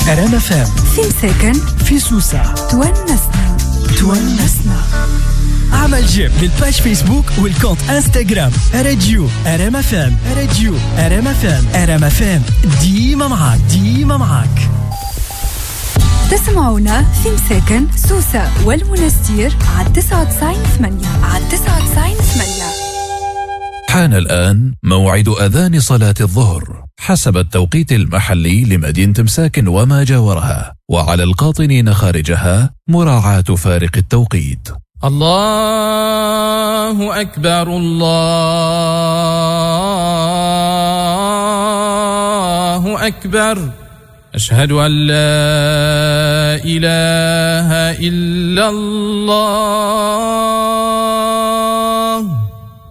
رام فام في مساكن في سوسة تونسنا. عمل جيم للباج فيسبوك والكونت انستغرام راديو رام فام. رام فام ديما معاك. تسمعونا في مساكن سوسة والمنستير على 99.8. حان الآن موعد أذان صلاة الظهر حسب التوقيت المحلي لمدينة مساكن وما جاورها، وعلى القاطنين خارجها مراعاة فارق التوقيت. الله أكبر الله أكبر، أشهد أن لا إله إلا الله.